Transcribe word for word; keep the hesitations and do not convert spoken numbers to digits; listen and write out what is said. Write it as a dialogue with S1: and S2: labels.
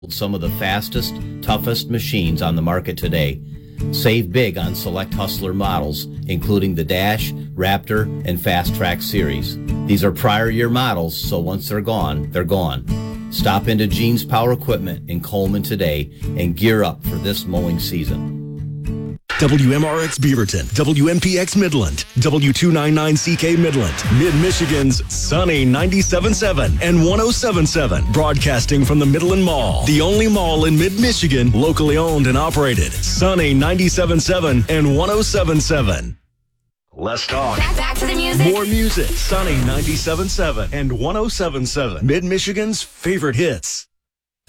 S1: Some of the fastest, toughest machines on the market today. Save big on select Hustler models, including the Dash, Raptor, and Fast Track series. These are prior year models, so once they're gone, they're gone. Stop into Gene's Power Equipment in Coleman today and gear up for this mowing season.
S2: W M R X Beaverton, W M P X Midland, W two ninety-nine C K Midland, Mid-Michigan's Sunny ninety-seven point seven and one oh seven point seven, broadcasting from the Midland Mall, the only mall in Mid-Michigan, locally owned and operated. Sunny ninety-seven point seven and one oh seven point seven. Let's talk.
S3: Back, back to the music.
S2: More music. Sunny ninety-seven point seven and one oh seven point seven, Mid-Michigan's favorite hits.